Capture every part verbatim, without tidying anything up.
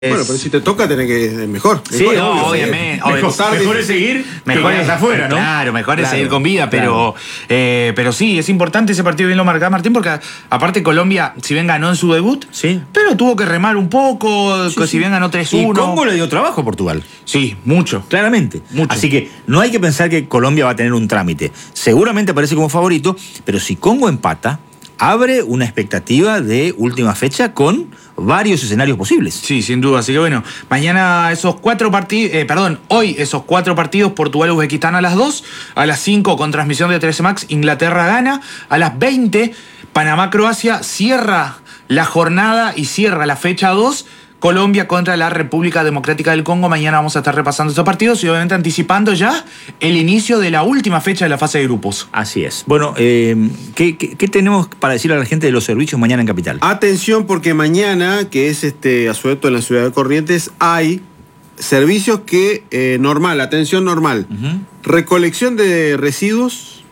Bueno, pero si te toca, tenés que... Mejor. Sí, mejor, no, obvio, obviamente. Mejor, Mejor, mejor es seguir mejor que es afuera, ¿no? Claro, mejor claro, es seguir con vida, pero, claro. eh, pero sí, es importante ese partido, bien lo marcaba Martín, porque aparte Colombia, si bien ganó en su debut, sí, pero tuvo que remar un poco, sí, si sí. bien ganó tres uno. Y Congo le dio trabajo a Portugal. Sí, mucho. Claramente. Mucho. Así que no hay que pensar que Colombia va a tener un trámite. Seguramente aparece como favorito, pero si Congo empata, abre una expectativa de última fecha con varios escenarios posibles. Sí, sin duda. Así que bueno, mañana esos cuatro partidos, eh, perdón, hoy esos cuatro partidos, Portugal-Uzbekistán a las dos, a las cinco con transmisión de trece Max, Inglaterra-Ghana, a las veinte, Panamá-Croacia cierra la jornada y cierra la fecha dos, Colombia contra la República Democrática del Congo. Mañana vamos a estar repasando estos partidos y obviamente anticipando ya el inicio de la última fecha de la fase de grupos. Así es. Bueno, eh, ¿qué, qué, ¿qué tenemos para decirle a la gente de los servicios mañana en Capital? Atención, porque mañana, que es este asueto en la ciudad de Corrientes, hay servicios que, eh, normal, atención normal, uh-huh. recolección de residuos,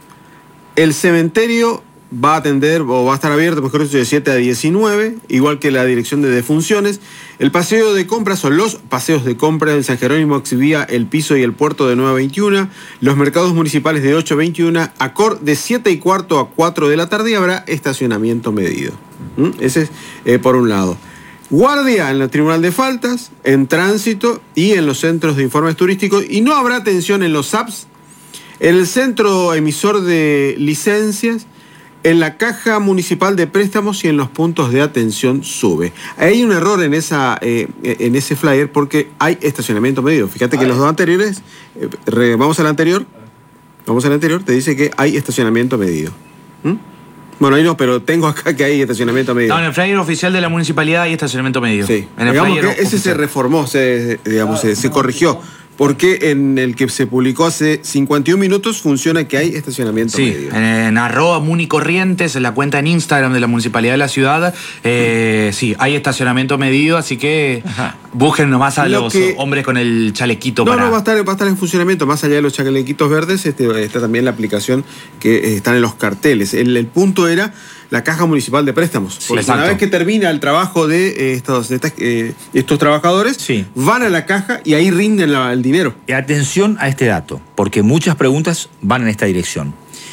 el cementerio va a atender o va a estar abierto, mejor dicho, de siete a diecinueve, igual que la dirección de defunciones. El paseo de compras o los paseos de compras en San Jerónimo exhibía el piso y el puerto de nueve a veintiuna, los mercados municipales de ocho a veintiuna, Acor de siete y cuarto a cuatro de la tarde y habrá estacionamiento medido. ¿Mm? Ese es eh, por un lado. Guardia en el Tribunal de Faltas, en tránsito y en los centros de informes turísticos, y no habrá atención en los A P S, en el centro emisor de licencias, en la caja municipal de préstamos y en los puntos de atención SUBE. Hay un error en esa eh, en ese flyer porque hay estacionamiento medido. Fíjate que los dos anteriores, eh, re, vamos al anterior, vamos al anterior, te dice que hay estacionamiento medido. ¿Mm? Bueno, ahí no, pero tengo acá que hay estacionamiento medido. No, en el flyer oficial de la municipalidad hay estacionamiento medido. Sí, en el digamos flyer que ese oficial. se reformó, se, digamos, se, se corrigió. Porque en el que se publicó hace cincuenta y un minutos funciona que hay estacionamiento sí, medio. En, en arroba municorrientes, en la cuenta en Instagram de la Municipalidad de la Ciudad, eh, sí, hay estacionamiento medido, así que Ajá. busquen nomás a Lo los que... hombres con el chalequito. No, para... no, va a, estar, va a estar en funcionamiento. Más allá de los chalequitos verdes, este, está también la aplicación que eh, están en los carteles. El, el punto era la caja municipal de préstamos. Porque sí, una vez que termina el trabajo de, eh, estos, de estas, eh, estos trabajadores, sí. van a la caja y ahí rinden la, el dinero. Y atención a este dato, porque muchas preguntas van en esta dirección.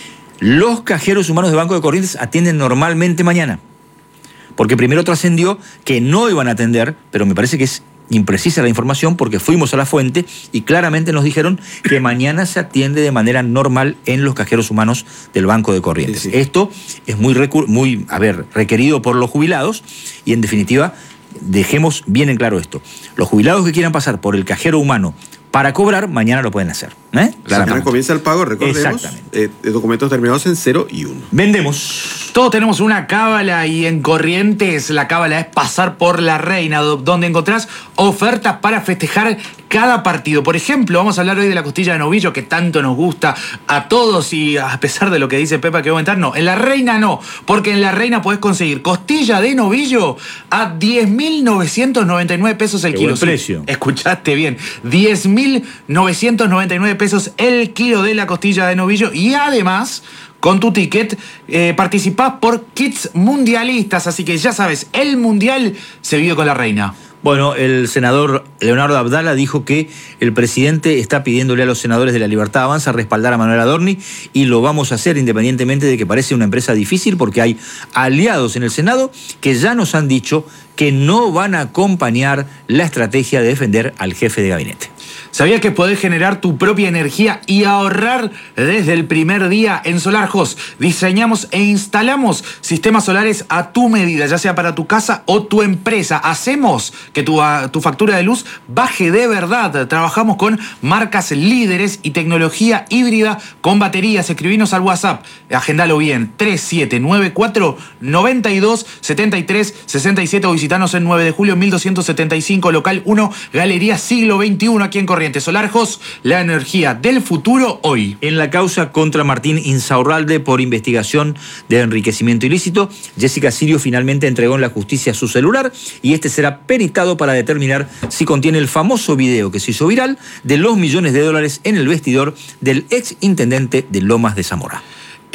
Los cajeros humanos de Banco de Corrientes atienden normalmente mañana, porque primero trascendió que no iban a atender, pero me parece que es imprecisa la información porque fuimos a la fuente y claramente nos dijeron que mañana se atiende de manera normal en los cajeros humanos del Banco de Corrientes. Sí, sí. Esto es muy, muy a ver, requerido por los jubilados y en definitiva dejemos bien en claro esto. Los jubilados que quieran pasar por el cajero humano para cobrar, mañana lo pueden hacer. ¿eh? Mañana comienza el pago, recordemos, eh, de documentos terminados en cero y uno. Vendemos. Todos tenemos una cábala y en Corrientes la cábala es pasar por La Reina, donde encontrás ofertas para festejar cada partido. Por ejemplo, vamos a hablar hoy de la costilla de novillo que tanto nos gusta a todos y a pesar de lo que dice Pepa que va a entrar, no. En La Reina no, porque en La Reina podés conseguir costilla de novillo a diez mil novecientos noventa y nueve pesos el Qué kilo. Buen precio. Sí, escuchaste bien. diez mil novecientos noventa y nueve pesos el kilo de la costilla de novillo y además con tu ticket eh, participás por kits mundialistas, así que ya sabes, el mundial se vive con La Reina. Bueno, el senador Leonardo Abdala dijo que el presidente está pidiéndole a los senadores de La Libertad Avanza respaldar a Manuel Adorni y lo vamos a hacer independientemente de que parece una empresa difícil porque hay aliados en el Senado que ya nos han dicho que no van a acompañar la estrategia de defender al jefe de gabinete. ¿Sabías que podés generar tu propia energía y ahorrar desde el primer día? En SolarHost diseñamos e instalamos sistemas solares a tu medida, ya sea para tu casa o tu empresa. Hacemos que tu, tu factura de luz baje de verdad. Trabajamos con marcas líderes y tecnología híbrida con baterías. Escribinos al WhatsApp, agendalo bien, tres siete nueve cuatro nueve dos siete tres seis siete o visitanos en nueve de julio mil doscientos setenta y cinco, local uno, Galería Siglo veintiuno, aquí en Corrientes. SolarHost, la energía del futuro hoy. En la causa contra Martín Insaurralde por investigación de enriquecimiento ilícito, Jessica Sirio finalmente entregó en la justicia su celular y este será peritado para determinar si contiene el famoso video que se hizo viral de los millones de dólares en el vestidor del ex intendente de Lomas de Zamora.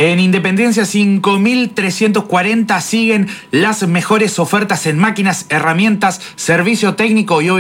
En Independencia cinco mil trescientos cuarenta siguen las mejores ofertas en máquinas, herramientas, servicio técnico y